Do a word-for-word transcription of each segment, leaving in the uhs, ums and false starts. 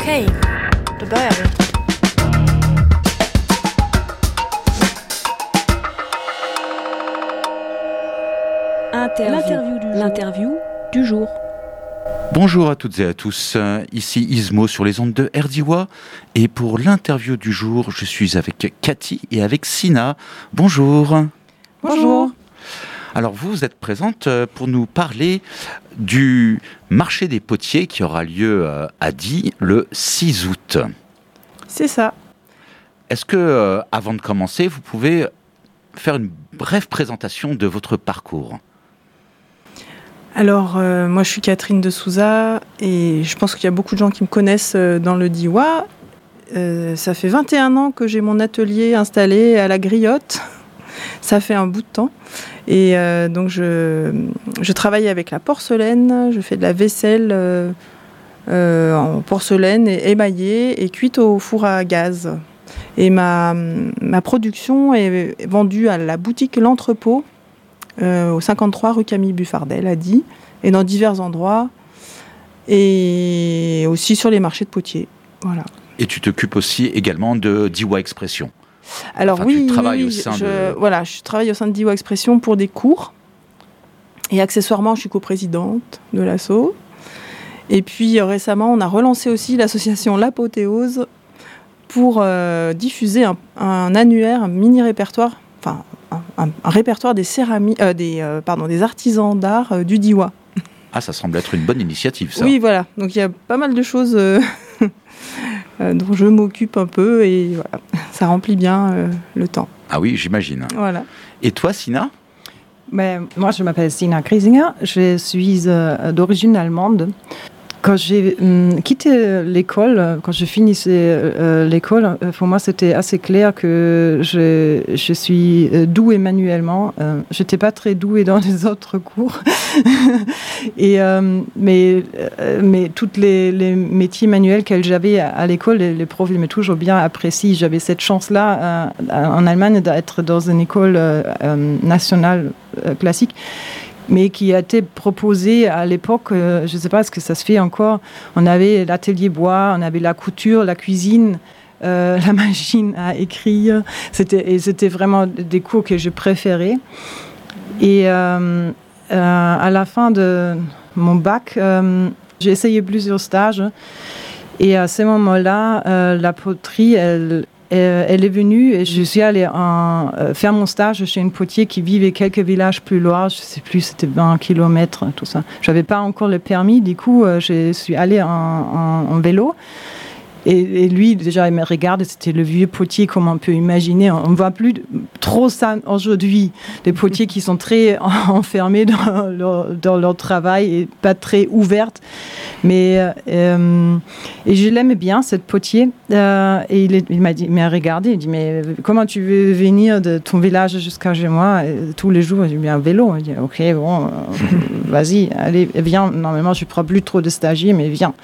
Okej, då börjar vi. Interview. L'interview du jour. L'interview du jour. Bonjour à toutes et à tous, ici Ismo sur les ondes de Erdiwa et pour l'interview du jour, je suis avec Cathy et avec Sina. Bonjour. Bonjour. Alors vous, vous êtes présente pour nous parler du marché des potiers qui aura lieu à Die le six août. C'est ça. Est-ce que, avant de commencer, vous pouvez faire une brève présentation de votre parcours ? Alors, euh, moi, je suis Catherine de Souza et je pense qu'il y a beaucoup de gens qui me connaissent euh, dans le Diois. Euh, ça fait vingt et un ans que j'ai mon atelier installé à la Griotte. Ça fait un bout de temps. Et euh, donc, je, je travaille avec la porcelaine. Je fais de la vaisselle euh, euh, en porcelaine et émaillée et cuite au four à gaz. Et ma, ma production est vendue à la boutique L'Entrepôt, Euh, au cinquante-trois rue Camille Buffardel à Die et dans divers endroits et aussi sur les marchés de potiers. Voilà. Et tu t'occupes aussi également de Diois Expression. Alors enfin, oui, tu travailles oui, au sein je, de... voilà, je travaille au sein de Diois Expression pour des cours et accessoirement je suis coprésidente de l'asso. Et puis euh, récemment on a relancé aussi l'association L'Apothéose pour euh, diffuser un, un annuaire, un mini répertoire, enfin Un, un répertoire des céramiques, euh, des, euh, pardon, des artisans d'art euh, du Diois. Ah, ça semble être une bonne initiative, ça. Oui, voilà. Donc il y a pas mal de choses euh, euh, dont je m'occupe un peu et voilà, ça remplit bien euh, le temps. Ah oui, j'imagine. Voilà. Et toi, Sina ? Ben, moi, je m'appelle Sina Griesinger. Je suis euh, d'origine allemande. Quand j'ai hum, quitté l'école, quand je finissais euh, l'école, pour moi, c'était assez clair que je, je suis douée manuellement. Euh, je n'étais pas très douée dans les autres cours. Et, euh, mais, euh, mais tous les, les métiers manuels que j'avais à, à l'école, les, les profs ils m'ont toujours bien apprécié. J'avais cette chance-là euh, en Allemagne d'être dans une école euh, euh, nationale euh, classique, mais qui a été proposé à l'époque, euh, je ne sais pas, est-ce que ça se fait encore, on avait l'atelier bois, on avait la couture, la cuisine, euh, la machine à écrire, c'était, et c'était vraiment des cours que je préférais. Et euh, euh, à la fin de mon bac, euh, j'ai essayé plusieurs stages, et à ce moment-là, euh, la poterie, elle... Elle est venue et je suis allée en, euh, faire mon stage chez une potier qui vivait quelques villages plus loin. Je ne sais plus, c'était vingt kilomètres, tout ça. Je n'avais pas encore le permis, du coup, euh, je suis allée en, en, en vélo. Et, et lui, déjà, il me regarde, c'était le vieux potier, comme on peut imaginer. On ne voit plus trop ça aujourd'hui, des potiers qui sont très enfermés dans leur, dans leur travail et pas très ouvertes. Mais, euh, et je l'aimais bien, cette potier. Euh, et il, est, il m'a dit, il m'a regardé, il dit, mais comment tu veux venir de ton village jusqu'à chez moi et, tous les jours? J'ai dit, un vélo. Il dit, ok, bon, vas-y, allez, viens. Normalement, je ne prends plus trop de stagiaires, mais viens.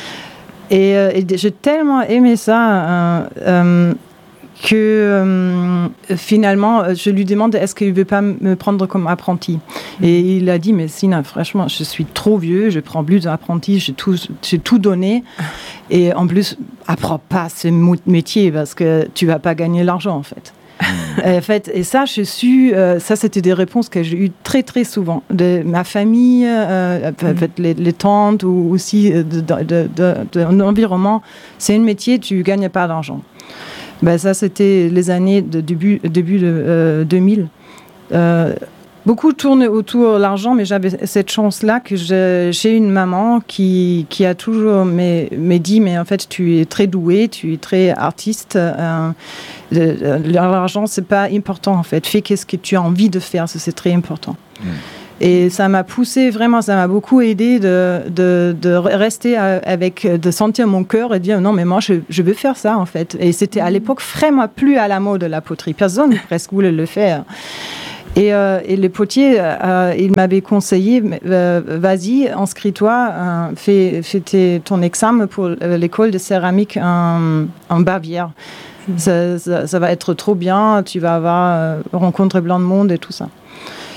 Et, euh, et j'ai tellement aimé ça euh, euh, que euh, finalement, je lui demande est-ce qu'il ne veut pas me prendre comme apprenti. Mmh. Et il a dit, mais Sina, franchement, je suis trop vieux, je ne prends plus d'apprenti, j'ai tout, j'ai tout donné. Et en plus, apprends pas ce métier parce que tu ne vas pas gagner l'argent, en fait. En fait, et ça, je suis, euh, ça, c'était des réponses que j'ai eues très, très souvent de ma famille, euh, en fait, les, les tantes ou aussi de, de, de, de, de l'environnement. C'est un métier, tu ne gagnes pas d'argent. Ben, ça, c'était les années de début, début de euh, deux mille. Euh, Beaucoup tournent autour de l'argent, mais j'avais cette chance-là que je, j'ai une maman qui, qui a toujours me, me dit, mais en fait, tu es très douée, tu es très artiste. Euh, l'argent, c'est pas important, en fait. Fais qu'est-ce que tu as envie de faire, ça, c'est très important. Mmh. Et ça m'a poussé, vraiment, ça m'a beaucoup aidé de, de, de rester avec, de sentir mon cœur et de dire, non, mais moi, je, je veux faire ça, en fait. Et c'était à l'époque vraiment plus à la mode, la poterie. Personne presque voulait le faire. Et, euh, et le potier, euh, il m'avait conseillé, euh, vas-y, inscris-toi, euh, fais, fais tes, ton examen pour l'école de céramique en, en Bavière. Mmh. Ça, ça, ça va être trop bien, tu vas avoir euh, rencontré plein de monde et tout ça.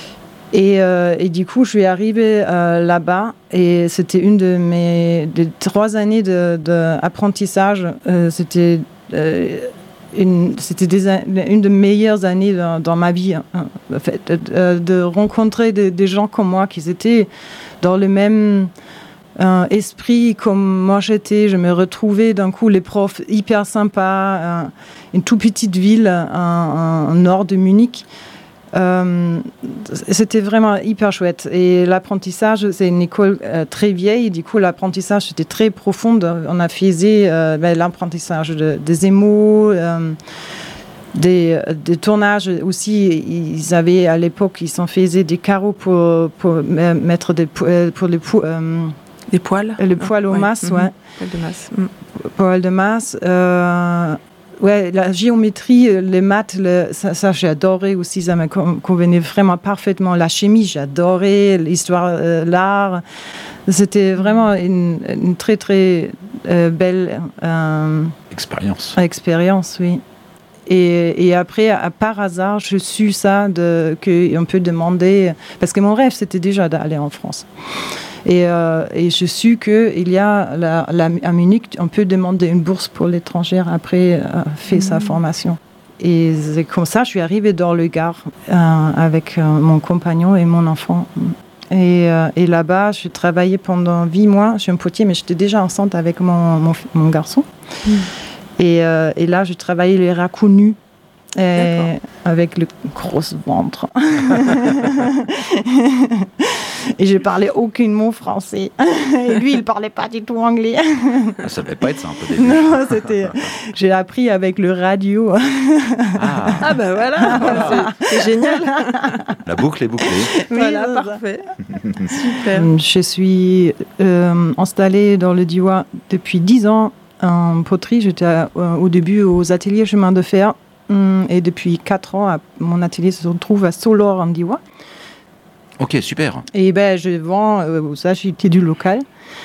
Et, euh, et du coup, je suis arrivée euh, là-bas et c'était une de mes des trois années d'apprentissage. De, de euh, c'était euh, une, c'était des, une des meilleures années dans, dans ma vie. Hein, en fait, de, de rencontrer des, des gens comme moi qui étaient dans le même euh, esprit comme moi j'étais. Je me retrouvais d'un coup les profs hyper sympas, euh, une toute petite ville en nord de Munich. Euh, c'était vraiment hyper chouette et l'apprentissage, c'est une école euh, très vieille, du coup l'apprentissage était très profond. On a fait euh, ben, l'apprentissage de, des émaux, euh, des, des tournages aussi. Ils avaient à l'époque, ils s'en faisaient des carreaux pour, pour mettre des, pour les euh, des poils, le poil aux ouais. masses, mmh. ouais. Poil de masse. Mmh. Poil de masse. Euh, Ouais, la géométrie, les maths, le, ça, ça j'ai adoré aussi, ça me convenait vraiment parfaitement. La chimie, j'adorais, l'histoire, euh, l'art. C'était vraiment une, une très, très euh, belle euh, expérience. Expérience, oui. Et, et après, à, par hasard, je suis ça, de, qu'on peut demander, parce que mon rêve, c'était déjà d'aller en France. Et, euh, et je suis qu'il y a la, la, à Munich, on peut demander une bourse pour l'étranger après euh, faire mmh. sa formation. Et c'est comme ça, je suis arrivée dans le Gard euh, avec euh, mon compagnon et mon enfant. Et, euh, et là-bas, je travaillais pendant huit mois. Je suis un potier, mais j'étais déjà enceinte avec mon, mon, mon garçon. Mmh. Et, euh, et là, je travaillais les raccoons nus. Et avec le gros ventre. Et je parlais aucun mot français. Et lui, il parlait pas du tout anglais. Ça devait pas être ça un peu début. Non, c'était. J'ai appris avec le radio. Ah, ah ben voilà, voilà. C'est, c'est génial. La boucle est bouclée. Oui, voilà, parfait. Super. Je suis euh, installée dans le Diois depuis dix ans en poterie. J'étais à, au début aux ateliers chemin de fer. Et depuis quatre ans, mon atelier se trouve à Solor en Diois. Ok, super. Et ben, je vends, euh, ça, j'étais du local.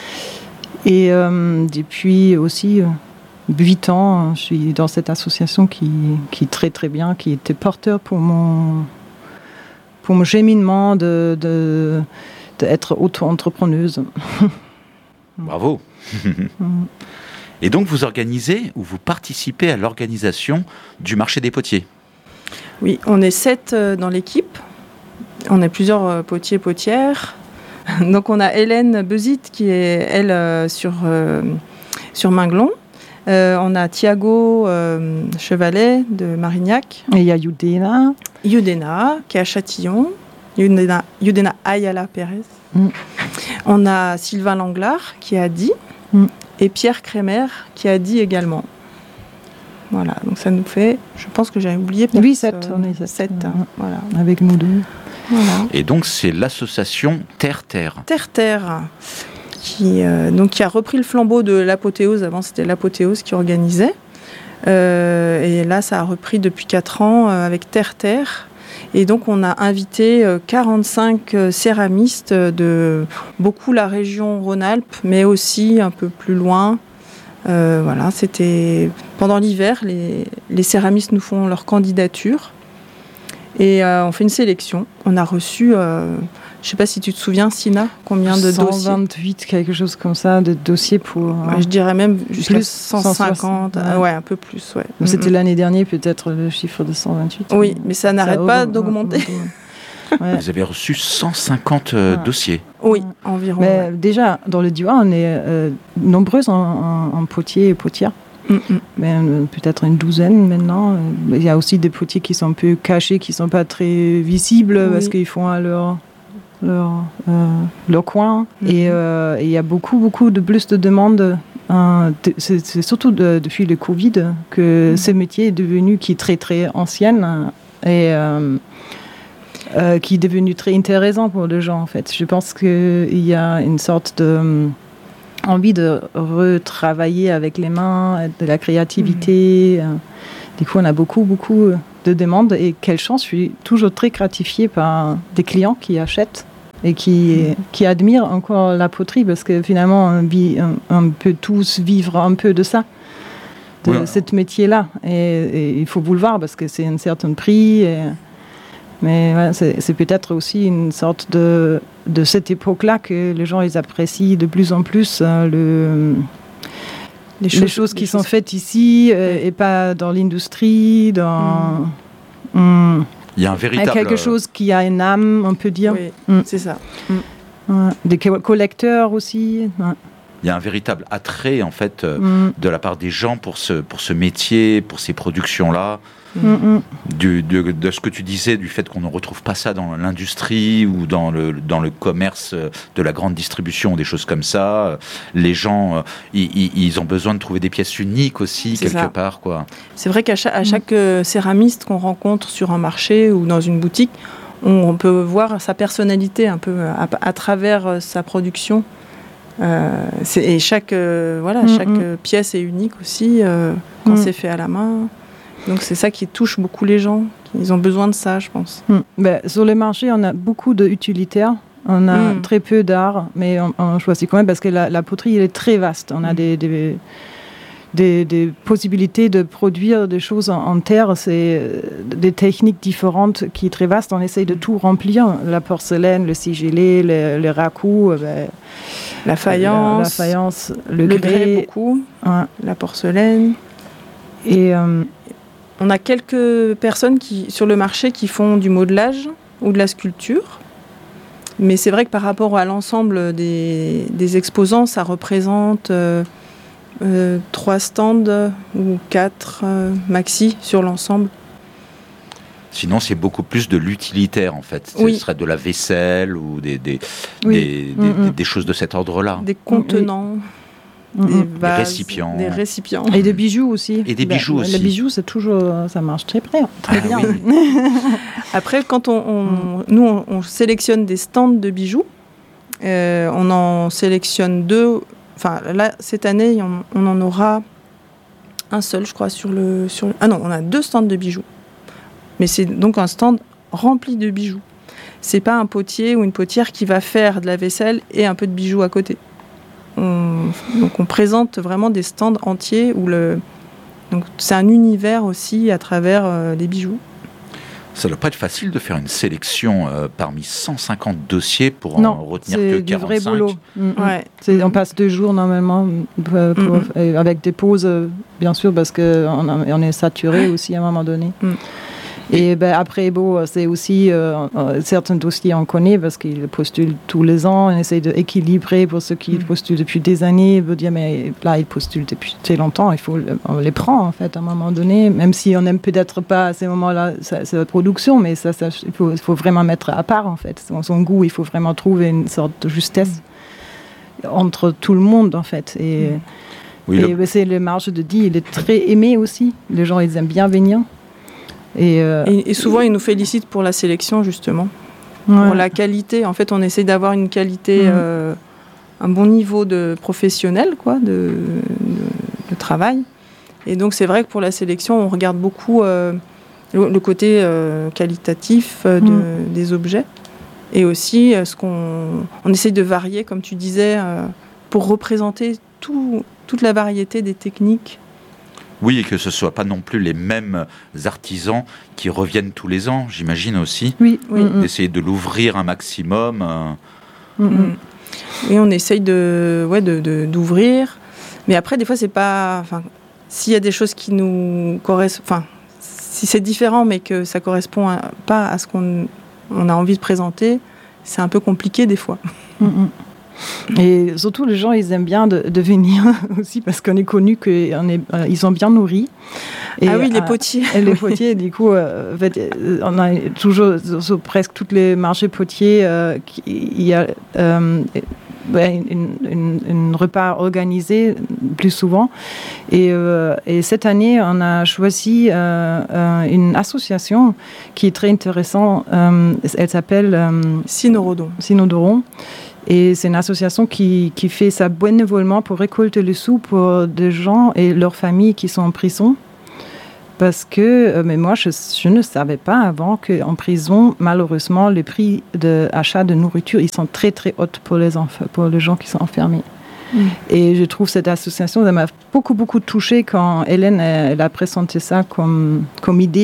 Et euh, depuis aussi euh, huit ans, je suis dans cette association qui, qui est très très bien, qui était porteur pour mon, pour mon cheminement de, de, d'être auto-entrepreneuse. Bravo. Et donc, vous organisez ou vous participez à l'organisation du marché des potiers ? Oui, on est sept dans l'équipe. On est plusieurs potiers et potières. Donc, on a Hélène Bezit qui est, elle, sur, euh, sur Minglon. Euh, on a Thiago euh, Chevalet de Marignac. Et il y a Yudena. Yudena, qui est à Châtillon. Yudena, Yudena Ayala Pérez. Mm. On a Sylvain Langlard qui est à Die. Mm. Et Pierre Crémer, qui a dit également. Voilà, donc ça nous fait, je pense que j'ai oublié peut-être. Oui, sept, on est sept. sept euh, voilà. Avec nous deux. Voilà. Et donc c'est l'association Terre-Terre. Terre-Terre, qui, euh, donc, qui a repris le flambeau de l'Apothéose. Avant, c'était l'Apothéose qui organisait. Euh, et là, ça a repris depuis quatre ans euh, avec Terre-Terre. Et donc, on a invité quarante-cinq céramistes de beaucoup la région Rhône-Alpes, mais aussi un peu plus loin. Euh, voilà, c'était pendant l'hiver, les, les céramistes nous font leur candidature et euh, on fait une sélection. On a reçu, euh, je ne sais pas si tu te souviens, Sina, combien de cent dossiers ? cent vingt-huit, quelque chose comme ça, de dossiers pour... Euh, ouais, je dirais même jusqu'à plus cent cinquante, cent soixante, ouais. ouais, un peu plus. Ouais. C'était mm-hmm. l'année dernière, peut-être, le chiffre de cent vingt-huit. Oui, mais ça n'arrête ça, pas oh, d'augmenter. Oh, oh, ouais. Vous avez reçu cent cinquante euh, ouais. dossiers. Oui, environ. Mais ouais. déjà, dans le Diois, on est euh, nombreuses en, en, en potiers et potières. Mm-hmm. Mais, euh, peut-être une douzaine maintenant. Il y a aussi des potiers qui sont un peu cachés, qui ne sont pas très visibles oui. parce qu'ils font à leur... Leur, euh, leur coin. Mm-hmm. Et euh, il y a beaucoup, beaucoup de plus de demandes. Euh, de, c'est, c'est surtout de, depuis le Covid que mm-hmm. ce métier est devenu qui est très, très ancienne et euh, euh, qui est devenu très intéressant pour les gens, en fait. Je pense qu'il y a une sorte de envie de retravailler avec les mains, de la créativité. Mm-hmm. Du coup, on a beaucoup, beaucoup de demandes. Et quelle chance, je suis toujours très gratifiée par des clients qui achètent et qui, mmh. qui admirent encore la poterie parce que finalement, on, vit, on, on peut tous vivre un peu de ça, de ouais. ce métier-là. Et, et il faut vous le voir parce que c'est un certain prix. Et, Mais ouais, c'est, c'est peut-être aussi une sorte de, de cette époque-là que les gens ils apprécient de plus en plus euh, le, les, choses, les choses qui les sont choses... faites ici euh, et pas dans l'industrie, dans... Mm. Mm. Il y a un véritable... quelque chose qui a une âme, on peut dire. Oui, mm. c'est ça. Mm. Ouais. Des collecteurs aussi. Ouais. Il y a un véritable attrait, en fait, euh, mm. de la part des gens pour ce, pour ce métier, pour ces productions-là. Mm. Du, de, de ce que tu disais, du fait qu'on ne retrouve pas ça dans l'industrie ou dans le, dans le commerce de la grande distribution, des choses comme ça. Les gens, euh, ils, ils ont besoin de trouver des pièces uniques aussi, c'est quelque ça. part. Quoi. C'est vrai qu'à chaque, à chaque euh, céramiste qu'on rencontre sur un marché ou dans une boutique, on, on peut voir sa personnalité un peu à, à travers euh, sa production. Euh, c'est, et chaque, euh, voilà, mm-hmm. chaque euh, pièce est unique aussi euh, quand mm. c'est fait à la main. Donc c'est ça qui touche beaucoup les gens. Ils ont besoin de ça, je pense. Mm. Ben, sur les marchés, on a beaucoup d'utilitaires. On a mm. très peu d'art, mais on, on choisit quand même parce que la, la poterie elle est très vaste. On a mm. des, des, des, des possibilités de produire des choses en, en terre. C'est des techniques différentes qui sont très vastes. On essaye de tout remplir. La porcelaine, le sigillé, les, les racoup, ben, la faïence, la, la faïence, le, le grès, grès beaucoup, ouais. la porcelaine. Et... Euh, on a quelques personnes qui, sur le marché qui font du modelage ou de la sculpture. Mais c'est vrai que par rapport à l'ensemble des, des exposants, ça représente euh, euh, trois stands ou quatre euh, maxi sur l'ensemble. Sinon, c'est beaucoup plus de l'utilitaire, en fait. Oui. Ce serait de la vaisselle ou des, des, oui. des, mmh, des, mmh. des choses de cet ordre-là. Des contenants. Mmh. Des, vases, des récipients. Des récipients. Et des bijoux aussi. Et des bijoux ben, aussi. Les bijoux, c'est toujours, ça marche très bien. Très ah, bien. Oui. Après, quand on, on, mmh. nous, on, on sélectionne des stands de bijoux, euh, on en sélectionne deux. Enfin, là, cette année, on, on en aura un seul, je crois, sur le, sur le... Ah non, on a deux stands de bijoux. Mais c'est donc un stand rempli de bijoux. C'est pas un potier ou une potière qui va faire de la vaisselle et un peu de bijoux à côté. On, donc on présente vraiment des stands entiers où le, donc c'est un univers aussi à travers euh, les bijoux. Ça ne doit pas être facile de faire une sélection euh, parmi cent cinquante dossiers pour non, en retenir que quarante-cinq. Non, c'est du vrai boulot. Mmh, ouais. c'est, on passe deux jours normalement pour, pour, mmh. avec des pauses, bien sûr, parce qu'on on est saturé aussi à un moment donné. Mmh. Et ben, après, bon, c'est aussi euh, certains dossiers on connaît parce qu'ils postulent tous les ans. On essaie d'équilibrer pour ceux qui mmh. postulent depuis des années. On veut dire, mais là, ils postulent depuis très longtemps. Il faut, on les prend, en fait, à un moment donné. Même si on n'aime peut-être pas à ces moments-là sa production, mais ça, ça, il, faut, il faut vraiment mettre à part, en fait. Son, son goût, il faut vraiment trouver une sorte de justesse mmh. entre tout le monde, en fait. Et, mmh. oui, et le... c'est le marché de Die, il est très aimé aussi. Les gens, ils aiment bien venir. Et, euh, et, et souvent, ils nous félicitent pour la sélection, justement. Ouais. Pour la qualité. En fait, on essaie d'avoir une qualité, mmh. euh, un bon niveau de professionnel, quoi, de, de, de travail. Et donc, c'est vrai que pour la sélection, on regarde beaucoup euh, le, le côté euh, qualitatif euh, de, mmh. des objets. Et aussi, euh, ce qu'on, on essaie de varier, comme tu disais, euh, pour représenter tout, toute la variété des techniques. Oui, et que ce ne soit pas non plus les mêmes artisans qui reviennent tous les ans, j'imagine aussi. Oui, oui. D'essayer de l'ouvrir un maximum. Euh... Mm-hmm. Oui, on essaye de, ouais, de, de, d'ouvrir. Mais après, des fois, c'est pas... Enfin, s'il y a des choses qui nous correspondent... Enfin, si c'est différent, mais que ça ne correspond à, pas à ce qu'on on a envie de présenter, c'est un peu compliqué des fois. Mm-hmm. Et surtout, les gens, ils aiment bien de, de venir aussi parce qu'on est connu qu'ils euh, sont bien nourris. Et, ah oui, les potiers. Euh, les potiers, du coup, euh, en fait, on a toujours, sur presque tous les marchés potiers, euh, il y a euh, ben, une, une, une repas organisé plus souvent. Et, euh, et cette année, on a choisi euh, euh, une association qui est très intéressante. Euh, elle s'appelle euh, Synorodon. Synodoron. Et c'est une association qui, qui fait ça bénévolement pour récolter les sous pour des gens et leurs familles qui sont en prison. Parce que, mais moi, je, je ne savais pas avant qu'en prison, malheureusement, les prix d'achat de nourriture, ils sont très, très hauts pour les, enf- pour les gens qui sont enfermés. Mmh. Et je trouve cette association, ça m'a beaucoup, beaucoup touchée quand Hélène elle a présenté ça comme, comme idée.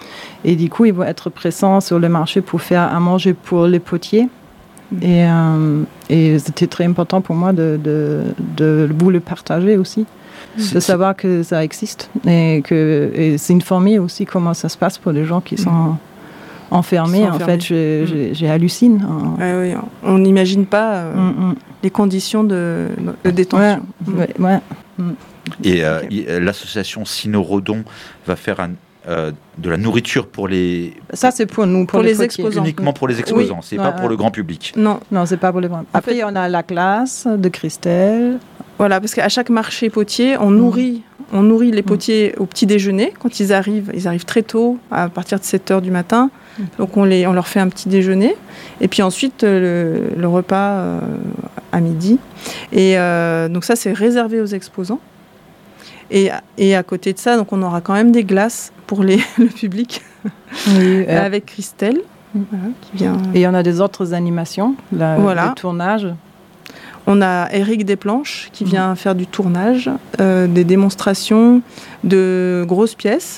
Et du coup, ils vont être présents sur le marché pour faire à manger pour les potiers. Et, euh, et c'était très important pour moi de, de, de vous le partager aussi, c'est, de savoir que ça existe. Et, que, et c'est une famille aussi, comment ça se passe pour les gens qui sont mmh. enfermés. Qui sont enfermés. En fait, j'ai, mmh. j'ai, j'ai hallucine. Ouais, oui, on n'imagine pas euh, mmh. les conditions de, de détention. Ouais, mmh. ouais, ouais. Et euh, okay. l'association Sino-Rodon va faire un Euh, de la nourriture pour les... Ça, c'est pour nous, pour, pour les, les exposants. Uniquement pour les exposants, oui. c'est ouais, pas pour ouais. le grand public. Non, non c'est pas pour le grand public. Après, on a la classe de Christelle. Voilà, parce qu'à chaque marché potier, on nourrit, mmh. on nourrit les potiers mmh. au petit déjeuner. Quand ils arrivent, ils arrivent très tôt, à partir de sept heures du matin. Mmh. Donc, on, les, on leur fait un petit déjeuner. Et puis ensuite, le, le repas euh, à midi. Et euh, donc, ça, c'est réservé aux exposants. Et, et à côté de ça, donc on aura quand même des glaces pour les, le public, oui, euh, avec Christelle. Voilà, qui vient... Et on a des autres animations, la, voilà. le tournage. On a Eric Desplanches qui vient mmh. faire du tournage, euh, des démonstrations de grosses pièces.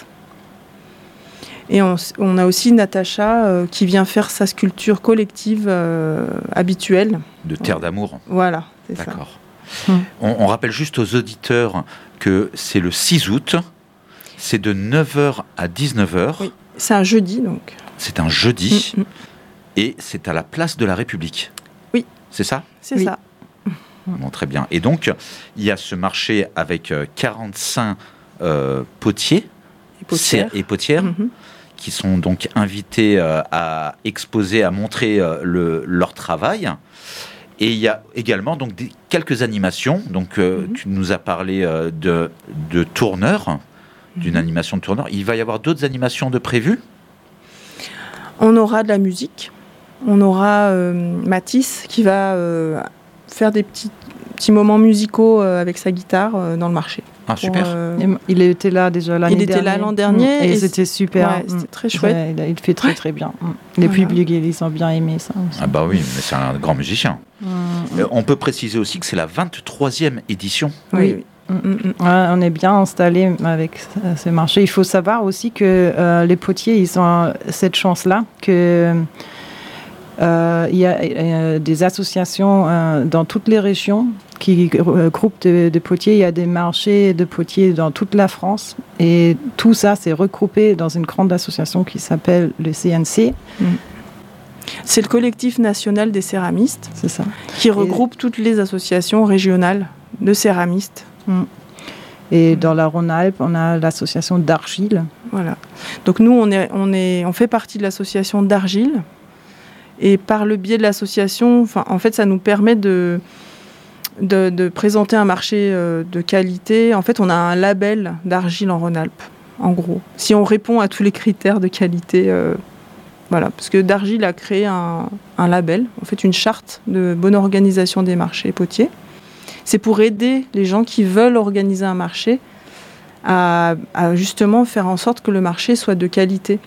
Et on, on a aussi Natacha euh, qui vient faire sa sculpture collective euh, habituelle. De Terre d'amour. Voilà, c'est D'accord. ça. Mmh. On, on rappelle juste aux auditeurs que c'est le six août, c'est de neuf heures à dix-neuf heures. Oui, c'est un jeudi donc. C'est un jeudi mmh. et c'est à la place de la République. Oui. C'est ça ? C'est oui. ça. Bon, très bien. Et donc, il y a ce marché avec quarante-cinq euh, potiers et potières, et potières mmh. qui sont donc invités euh, à exposer, à montrer euh, le, leur travail. Et il y a également donc des, quelques animations. Donc, euh, mm-hmm. tu nous as parlé euh, de, de tourneurs, mm-hmm. d'une animation de tourneurs. Il va y avoir d'autres animations de prévues ? On aura de la musique. On aura euh, Mathis qui va euh, faire des petits, petits moments musicaux euh, avec sa guitare euh, dans le marché. Ah, pour, super. Euh, il était là déjà l'année dernière. Il était là l'an dernier. Et, et c'était super. Ouais, c'était très chouette. Ouais, il, il fait très très bien. Les voilà. publics, ils ont bien aimé ça aussi. Ah bah oui, mais c'est un grand musicien. Mmh. Euh, on peut préciser aussi que c'est la vingt-troisième édition. Oui. oui. Mmh. Ouais, on est bien installé avec ce marché. Il faut savoir aussi que euh, les potiers, ils ont cette chance-là que... Euh, il y a euh, des associations euh, dans toutes les régions qui euh, groupent de, de potiers. Il y a des marchés de potiers dans toute la France. Et tout ça, c'est regroupé dans une grande association qui s'appelle le C N C. Mmh. C'est le collectif national des céramistes. C'est ça. Qui regroupe Et... toutes les associations régionales de céramistes. Mmh. Et dans la Rhône-Alpes, on a l'association d'Argile. Voilà. Donc nous, on, est, on, est, on fait partie de l'association d'Argile. Et par le biais de l'association, enfin, en fait, ça nous permet de, de, de présenter un marché euh, de qualité. En fait, on a un label d'argile en Rhône-Alpes, en gros. Si on répond à tous les critères de qualité, euh, voilà. Parce que Dargile a créé un, un label, en fait, une charte de bonne organisation des marchés potiers. C'est pour aider les gens qui veulent organiser un marché à, à justement faire en sorte que le marché soit de qualité.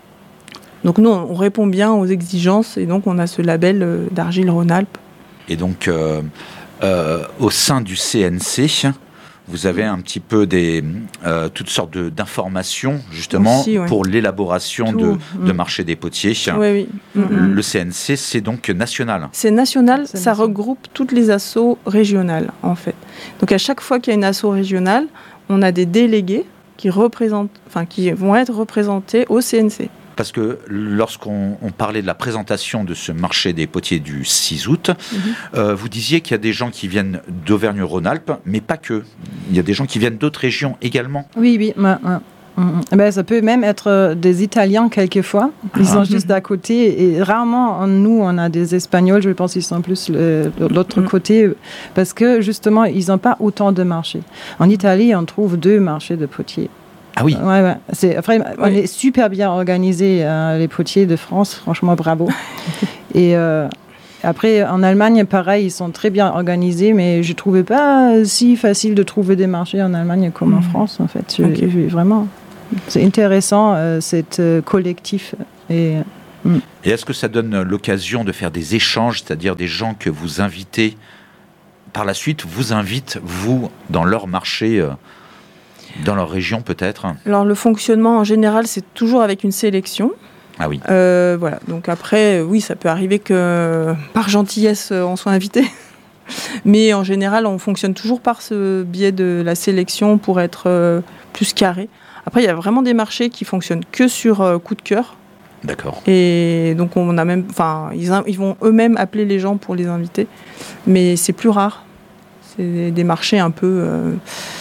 Donc nous, on répond bien aux exigences et donc on a ce label euh, d'Argile Rhône-Alpes. Et donc, euh, euh, au sein du C N C, vous avez un petit peu des, euh, toutes sortes de, d'informations, justement, Aussi, ouais. pour l'élaboration de, mmh. de marché des potiers. Oui, oui. Mmh. Le C N C, c'est donc national. C'est national, c'est ça national. regroupe toutes les assos régionales, en fait. Donc à chaque fois qu'il y a une asso régionale, on a des délégués qui, représentent, enfin, qui vont être représentés au C N C. Parce que lorsqu'on on parlait de la présentation de ce marché des potiers du six août, mmh. euh, vous disiez qu'il y a des gens qui viennent d'Auvergne-Rhône-Alpes, mais pas que. Il y a des gens qui viennent d'autres régions également. Oui, oui. Ouais, ouais. Mmh. Ben, ça peut même être des Italiens quelquefois. Ils ah. sont juste à côté. Et rarement, nous, on a des Espagnols. Je pense qu'ils sont plus le, l'autre mmh. côté. Parce que justement, ils n'ont pas autant de marchés. En Italie, on trouve deux marchés de potiers. Ah oui. Ouais, ouais. C'est, après, oui. On est super bien organisés, euh, les potiers de France. Franchement, bravo. Et euh, après, en Allemagne, pareil, ils sont très bien organisés, mais je ne trouvais pas si facile de trouver des marchés en Allemagne comme mmh. en France, en fait. Je, okay. je, vraiment, c'est intéressant, euh, cet euh, collectif. Et, mmh. et est-ce que ça donne l'occasion de faire des échanges, c'est-à-dire des gens que vous invitez, par la suite, vous invitent, vous, dans leur marché euh, Dans leur région, peut-être ? Alors, le fonctionnement, en général, c'est toujours avec une sélection. Ah oui. Euh, voilà. Donc après, oui, ça peut arriver que, par gentillesse, on soit invité. Mais en général, on fonctionne toujours par ce biais de la sélection pour être euh, plus carré. Après, il y a vraiment des marchés qui fonctionnent que sur euh, coup de cœur. D'accord. Et donc, on a même, enfin, ils, ils vont eux-mêmes appeler les gens pour les inviter. Mais c'est plus rare. C'est des marchés un peu, euh,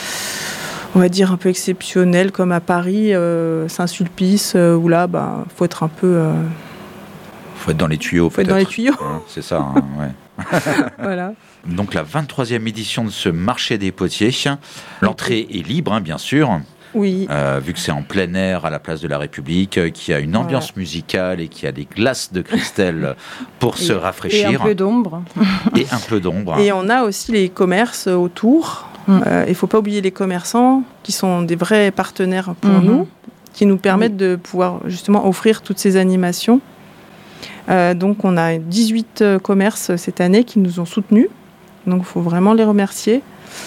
on va dire, un peu exceptionnels, comme à Paris, euh, Saint-Sulpice, euh, où là, bah, faut être un peu... Euh... faut être dans les tuyaux, faut peut-être. être dans les tuyaux. Ouais, c'est ça, hein, ouais. Voilà. Donc, la vingt-troisième édition de ce marché des potiers. L'entrée est libre, hein, bien sûr. Oui. Euh, vu que c'est en plein air à la place de la République, euh, qu'il y a une ambiance voilà. musicale et qu'il y a des glaces de cristal pour et, se rafraîchir. Et un peu d'ombre. Et un peu d'ombre. Et on a aussi les commerces autour. Il mm. euh, ne faut pas oublier les commerçants qui sont des vrais partenaires pour mm-hmm. nous, qui nous permettent mm. de pouvoir justement offrir toutes ces animations. Euh, donc on a dix-huit commerces cette année qui nous ont soutenus. Donc il faut vraiment les remercier.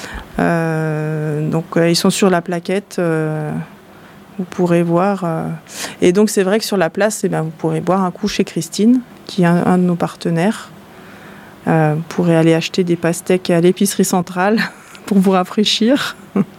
Euh, donc euh, ils sont sur la plaquette, euh, vous pourrez voir. Euh, et donc c'est vrai que sur la place, eh ben, vous pourrez boire un coup chez Christine, qui est un, un de nos partenaires. Euh, vous pourrez aller acheter des pastèques à l'épicerie centrale pour vous rafraîchir.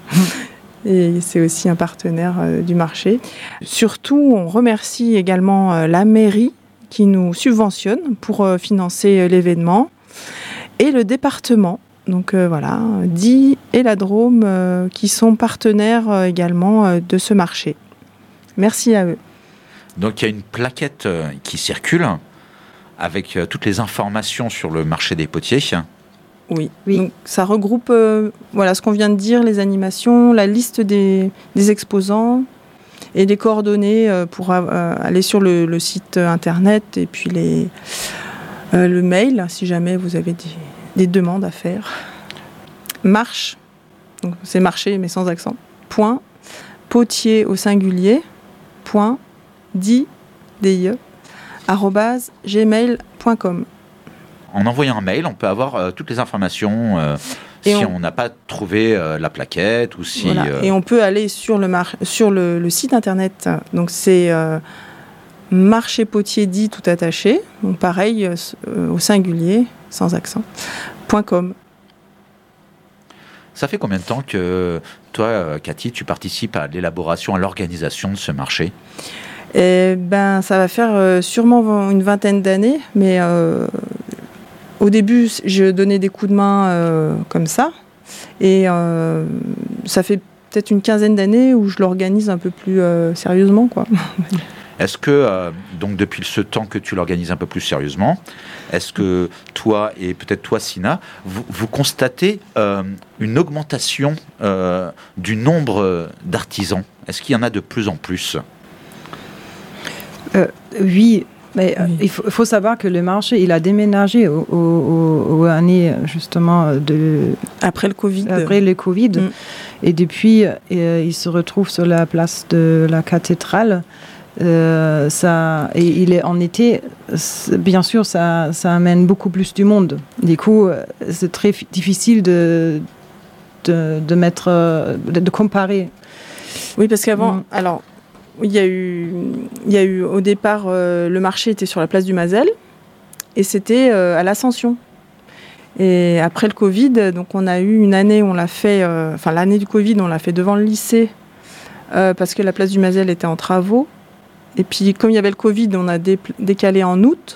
Et c'est aussi un partenaire euh, du marché. Surtout, on remercie également euh, la mairie qui nous subventionne pour euh, financer euh, l'événement et le département. Donc euh, voilà, Die et la Drôme euh, qui sont partenaires euh, également euh, de ce marché. Merci à eux. Donc il y a une plaquette euh, qui circule avec euh, toutes les informations sur le marché des potiers. Oui, oui. Donc, ça regroupe euh, voilà, ce qu'on vient de dire, les animations, la liste des, des exposants et les coordonnées euh, pour euh, aller sur le, le site internet et puis les, euh, le mail si jamais vous avez des... des demandes à faire. Marche, donc c'est marché mais sans accent, point, potier au singulier, point, die, D I E, arrobase, gmail point com. En envoyant un mail, on peut avoir euh, toutes les informations euh, si on n'a pas trouvé euh, la plaquette ou si... Voilà. Euh... Et on peut aller sur le, mar- sur le, le site internet, donc c'est euh, marché potier dit tout attaché, donc pareil euh, au singulier, sans accent, .com. Ça fait combien de temps que toi, Cathy, tu participes à l'élaboration, à l'organisation de ce marché ? Eh ben, ça va faire euh, sûrement une vingtaine d'années, mais euh, au début, je donnais des coups de main euh, comme ça, et euh, ça fait peut-être une quinzaine d'années où je l'organise un peu plus euh, sérieusement, quoi. Est-ce que, euh, donc depuis ce temps que tu l'organises un peu plus sérieusement, est-ce que toi et peut-être toi, Sina, vous, vous constatez euh, une augmentation euh, du nombre d'artisans ? Est-ce qu'il y en a de plus en plus ? euh, Oui, mais oui. Euh, il faut, faut savoir que le marché, il a déménagé aux, aux, aux années justement de... Après le Covid. Après le Covid. Mm. Et depuis, euh, il se retrouve sur la place de la cathédrale. Euh, ça, et il est en été, bien sûr, ça, ça amène beaucoup plus du monde. Du coup, c'est très f- difficile de, de, de mettre, de, de comparer. Oui, parce qu'avant, mmh. alors, il y a eu, il y a eu au départ, euh, le marché était sur la place du Mazel et c'était euh, à l'Ascension. Et après le Covid, donc on a eu une année, on l'a fait, euh, enfin l'année du Covid, on l'a fait devant le lycée euh, parce que la place du Mazel était en travaux. Et puis, comme il y avait le Covid, on a dé- décalé en août.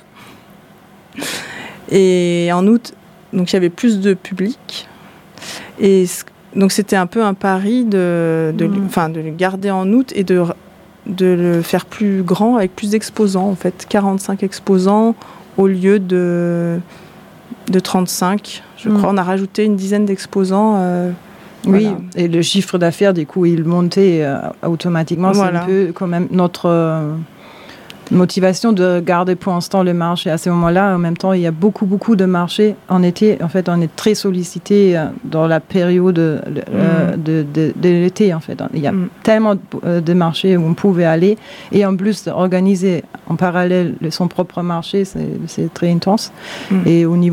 Et en août, donc il y avait plus de public. Et donc, c'était un peu un pari de, de, mmh. enfin, de le garder en août et de, de le faire plus grand avec plus d'exposants, en fait. quarante-cinq exposants au lieu de, de trente-cinq, je mmh. crois. On a rajouté une dizaine d'exposants. Euh, Oui, voilà. Et le chiffre d'affaires, du coup, il montait euh, automatiquement. Voilà. C'est un peu quand même notre euh, motivation de garder pour l'instant le marché à ce moment-là. En même temps, il y a beaucoup, beaucoup de marchés en été. En fait, on est très sollicité euh, dans la période euh, mm. de, de, de l'été. En fait, il y a mm. tellement de, de marchés où on pouvait aller. Et en plus, organiser en parallèle son propre marché, c'est, c'est très intense. Mm. Et au niveau